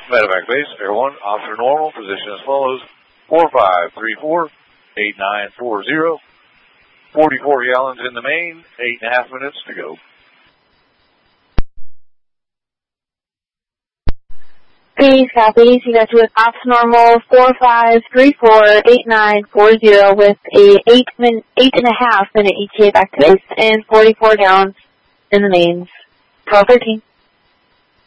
Medevac base, Air 1, officer normal, position as follows, 4534, 8940, 44 gallons in the main, 8.5 minutes to go. Base copy, you got to with ops normal 4534-8940 with a 8.5 minute ETA back to base and 44 gallons in the mains. 1213.